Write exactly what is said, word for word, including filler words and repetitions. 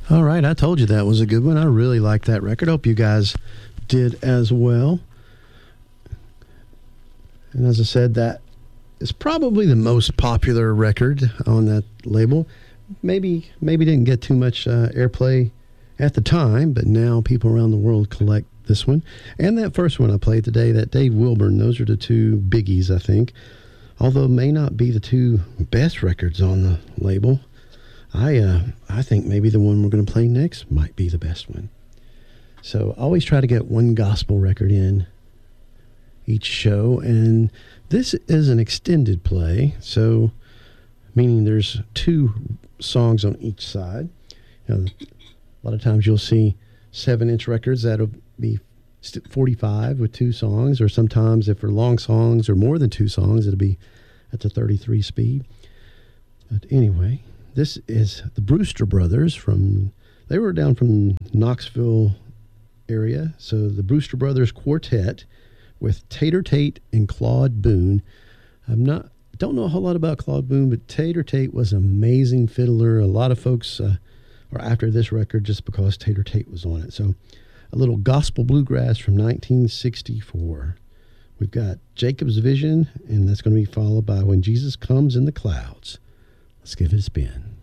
All right, I told you that was a good one. I really like that record. Hope you guys did as well. And as I said, that is probably the most popular record on that label. Maybe maybe didn't get too much uh, airplay at the time, but now people around the world collect this one. And that first one I played today, that Dave Wilburn, those are the two biggies, I think. Although may not be the two best records on the label. I uh, I think maybe the one we're going to play next might be the best one. So I always try to get one gospel record in each show, and this is an extended play, so meaning there's two songs on each side. You know, a lot of times you'll see seven-inch records that'll be forty-five with two songs, or sometimes if they're long songs or more than two songs, it'll be at the thirty-three speed. But anyway, this is the Brewster Brothers from, they were down from Knoxville area, so the Brewster Brothers Quartet with Tater Tate and Claude Boone. I'm not, don't know a whole lot about Claude Boone, but Tater Tate was an amazing fiddler. A lot of folks uh, are after this record just because Tater Tate was on it. So a little gospel bluegrass from nineteen sixty-four. We've got Jacob's Vision, and that's going to be followed by When Jesus Comes in the Clouds. Let's give it a spin.